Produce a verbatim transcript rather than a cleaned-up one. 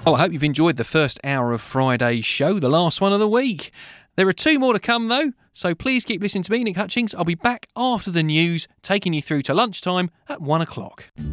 Well, I hope you've enjoyed the first hour of Friday's show, the last one of the week. There are two more to come, though, so please keep listening to me, Nick Hutchings. I'll be back after the news, taking you through to lunchtime at one o'clock.